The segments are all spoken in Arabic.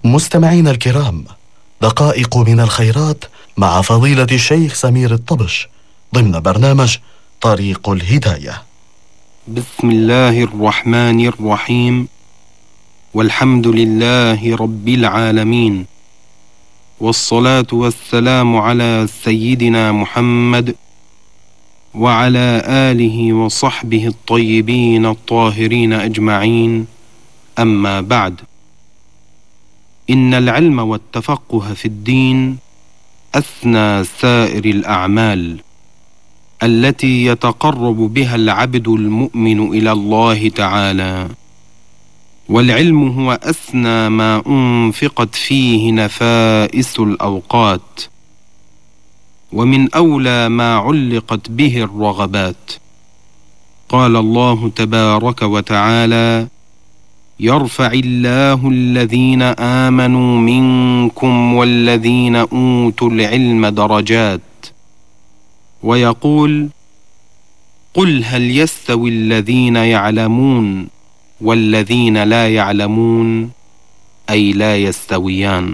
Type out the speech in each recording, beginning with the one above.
مستمعينا الكرام، دقائق من الخيرات مع فضيلة الشيخ سمير الطبش ضمن برنامج طريق الهداية. بسم الله الرحمن الرحيم، والحمد لله رب العالمين، والصلاة والسلام على سيدنا محمد وعلى آله وصحبه الطيبين الطاهرين أجمعين، أما بعد. إن العلم والتفقه في الدين أثنى سائر الأعمال التي يتقرب بها العبد المؤمن إلى الله تعالى، والعلم هو أثنى ما أنفقت فيه نفائس الأوقات، ومن أولى ما علقت به الرغبات. قال الله تبارك وتعالى: يرفع الله الذين آمنوا منكم والذين أوتوا العلم درجات، ويقول: قل هل يستوي الذين يعلمون والذين لا يعلمون، أي لا يستويان.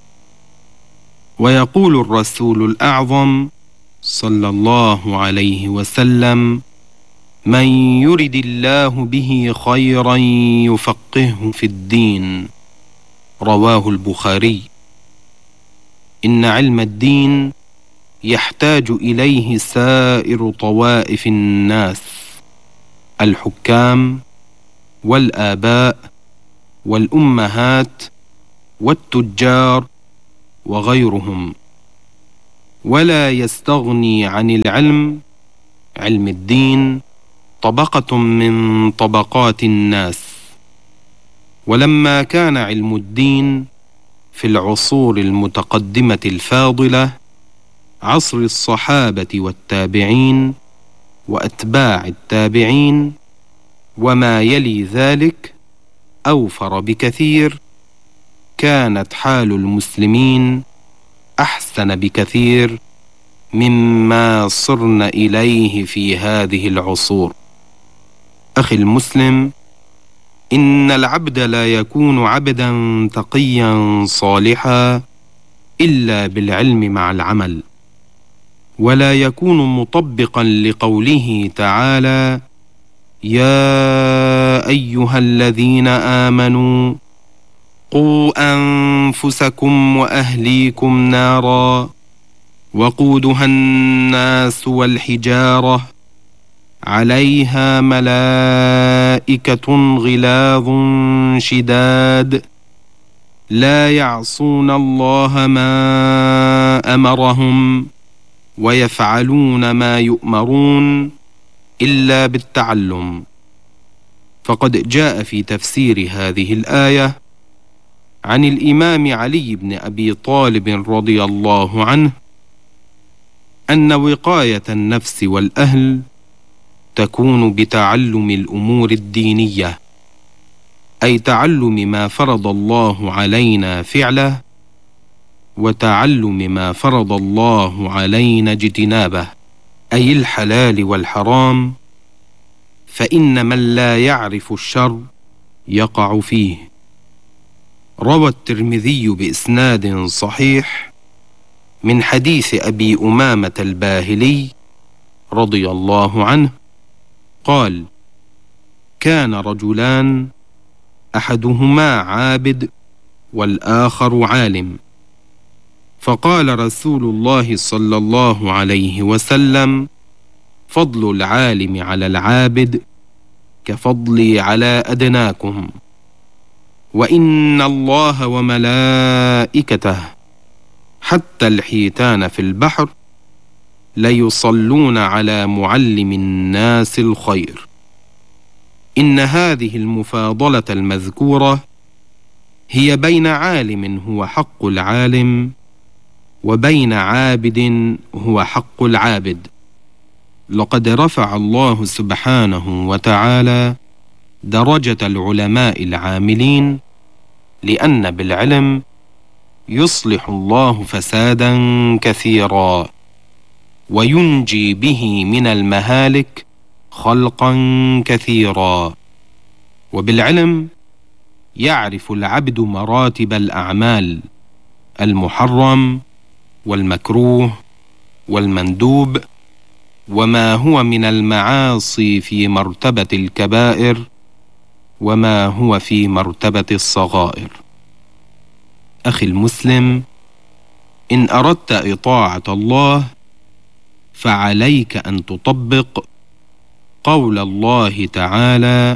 ويقول الرسول الأعظم صلى الله عليه وسلم: من يرد الله به خيرا يفقهه في الدين، رواه البخاري. إن علم الدين يحتاج إليه سائر طوائف الناس، الحكام والآباء والأمهات والتجار وغيرهم، ولا يستغني عن العلم، علم الدين، طبقة من طبقات الناس. ولما كان علم الدين في العصور المتقدمة الفاضلة، عصر الصحابة والتابعين وأتباع التابعين وما يلي ذلك، أوفر بكثير، كانت حال المسلمين أحسن بكثير مما صرنا إليه في هذه العصور. أخي المسلم، إن العبد لا يكون عبدا تقيا صالحا إلا بالعلم مع العمل، ولا يكون مطبقا لقوله تعالى: يا أيها الذين آمنوا قوا أنفسكم وأهليكم نارا وقودها الناس والحجارة عليها ملائكة غلاظ شداد لا يعصون الله ما أمرهم ويفعلون ما يؤمرون إلا بالتعلم. فقد جاء في تفسير هذه الآية عن الإمام علي بن أبي طالب رضي الله عنه أن وقاية النفس والأهل تكون بتعلم الأمور الدينية، أي تعلم ما فرض الله علينا فعله، وتعلم ما فرض الله علينا اجتنابه، أي الحلال والحرام، فإن من لا يعرف الشر يقع فيه. روى الترمذي بإسناد صحيح من حديث أبي أمامة الباهلي رضي الله عنه قال: كان رجلان، أحدهما عابد والآخر عالم، فقال رسول الله صلى الله عليه وسلم: فضل العالم على العابد كفضلي على أدناكم، وإن الله وملائكته حتى الحيتان في البحر ليصلون على معلم الناس الخير. إن هذه المفاضلة المذكورة هي بين عالم هو حق العالم وبين عابد هو حق العابد. لقد رفع الله سبحانه وتعالى درجة العلماء العاملين، لأن بالعلم يصلح الله فسادا كثيرا، وينجي به من المهالك خلقا كثيرا. وبالعلم يعرف العبد مراتب الأعمال، المحرم والمكروه والمندوب، وما هو من المعاصي في مرتبة الكبائر، وما هو في مرتبة الصغائر. أخي المسلم، إن أردت إطاعة الله فعليك أن تطبق قول الله تعالى: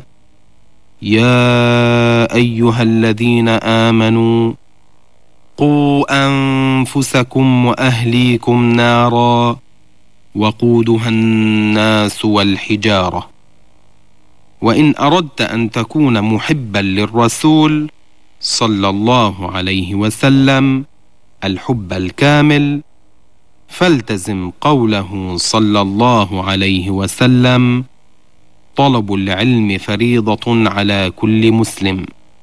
يا أيها الذين آمنوا قوا أنفسكم وأهليكم نارا وقودها الناس والحجارة. وإن أردت أن تكون محبا للرسول صلى الله عليه وسلم الحب الكامل، فالتزم قوله صلى الله عليه وسلم: طلب العلم فريضة على كل مسلم،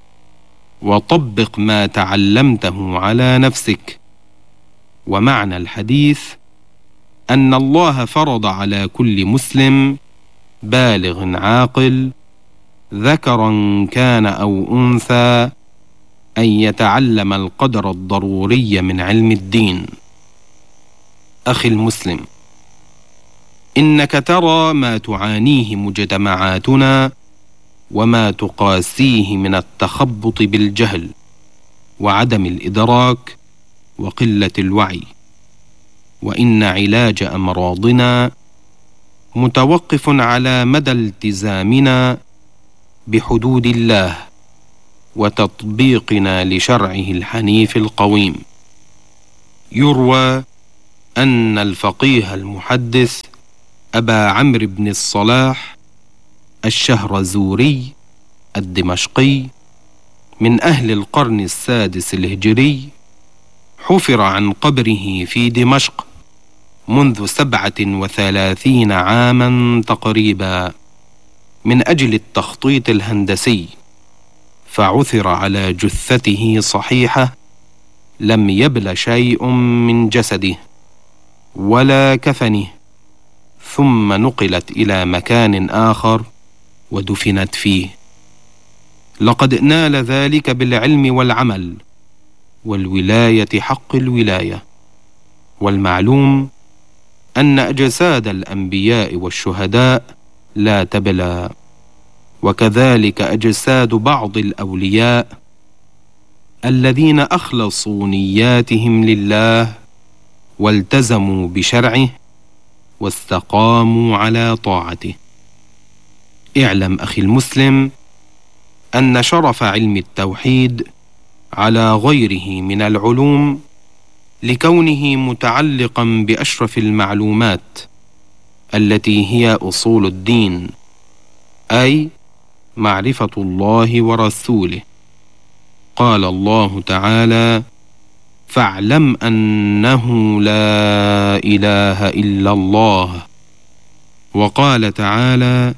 وطبق ما تعلمته على نفسك. ومعنى الحديث أن الله فرض على كل مسلم بالغ عاقل ذكرا كان أو أنثى أن يتعلم القدر الضروري من علم الدين. أخي المسلم، إنك ترى ما تعانيه مجتمعاتنا وما تقاسيه من التخبط بالجهل وعدم الإدراك وقلة الوعي، وإن علاج أمراضنا متوقف على مدى التزامنا بحدود الله وتطبيقنا لشرعه الحنيف القويم. يروى أن الفقيه المحدث أبا عمرو بن الصلاح الشهرزوري الدمشقي من أهل القرن السادس الهجري حفر عن قبره في دمشق منذ 37 عاما تقريبا من أجل التخطيط الهندسي، فعثر على جثته صحيحة لم يبل شيء من جسده ولا كفنه، ثم نقلت إلى مكان آخر ودفنت فيه. لقد نال ذلك بالعلم والعمل والولاية حق الولاية. والمعلوم أن أجساد الأنبياء والشهداء لا تبلى، وكذلك أجساد بعض الأولياء الذين أخلصوا نياتهم لله والتزموا بشرعه واستقاموا على طاعته. اعلم أخي المسلم أن شرف علم التوحيد على غيره من العلوم لكونه متعلقا بأشرف المعلومات التي هي أصول الدين، أي معرفة الله ورسوله. قال الله تعالى: فاعلم أنه لا إله إلا الله. وقال تعالى: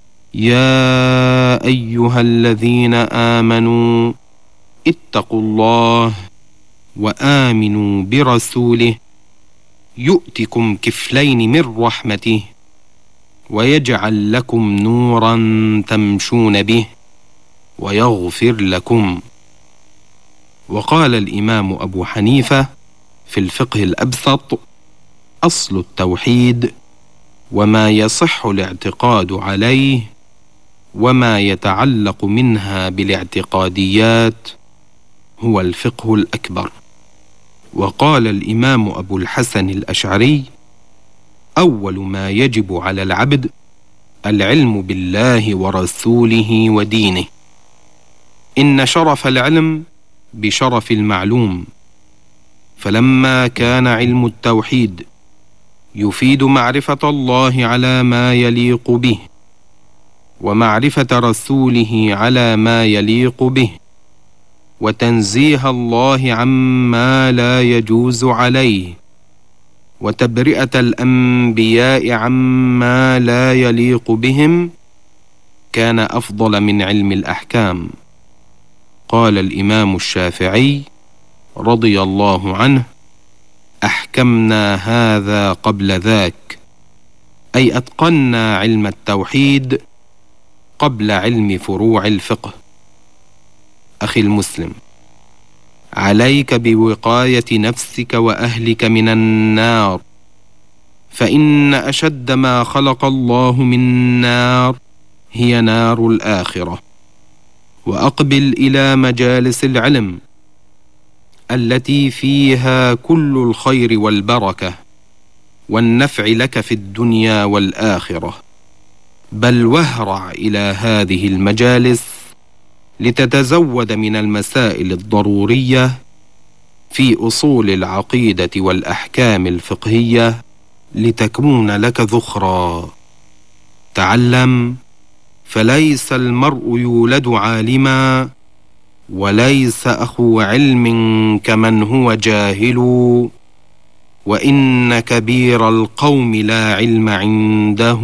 يا أيها الذين آمنوا اتقوا الله وآمنوا برسوله يؤتكم كفلين من رحمته ويجعل لكم نورا تمشون به ويغفر لكم. وقال الإمام أبو حنيفة في الفقه الأبسط: أصل التوحيد وما يصح الاعتقاد عليه وما يتعلق منها بالاعتقاديات هو الفقه الأكبر. وقال الإمام أبو الحسن الأشعري: أول ما يجب على العبد العلم بالله ورسوله ودينه. إن شرف العلم بشرف المعلوم، فلما كان علم التوحيد يفيد معرفة الله على ما يليق به ومعرفة رسوله على ما يليق به وتنزيه الله عما لا يجوز عليه وتبرئة الأنبياء عما لا يليق بهم، كان أفضل من علم الأحكام. قال الإمام الشافعي رضي الله عنه: أحكمنا هذا قبل ذاك، أي أتقنا علم التوحيد قبل علم فروع الفقه. أخي المسلم، عليك بوقاية نفسك وأهلك من النار، فإن أشد ما خلق الله من نار هي نار الآخرة. وأقبل إلى مجالس العلم التي فيها كل الخير والبركة والنفع لك في الدنيا والآخرة، بل واهرع إلى هذه المجالس لتتزود من المسائل الضرورية في أصول العقيدة والأحكام الفقهية لتكون لك ذخرا. تعلم، فليس المرء يولد عالما، وليس أخو علم كمن هو جاهل، وإن كبير القوم لا علم عنده،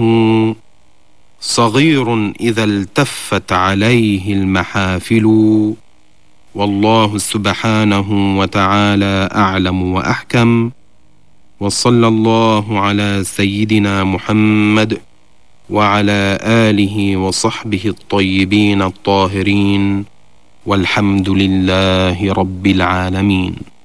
صغير إذا التفت عليه المحافل. والله سبحانه وتعالى أعلم وأحكم، وصلى الله على سيدنا محمد وعلى آله وصحبه الطيبين الطاهرين، والحمد لله رب العالمين.